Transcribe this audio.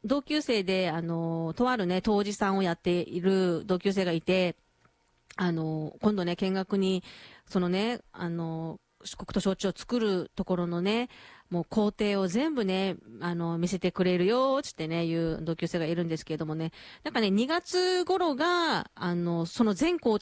同級生で、とあるね、杜氏さんをやっている同級生がいて、今度ね、見学に、そのね、黒糖焼酎を作るところのね、もう工程を全部ね、見せてくれるよ、つってね、いう同級生がいるんですけれどもね、なんかね、2月頃が、その全工程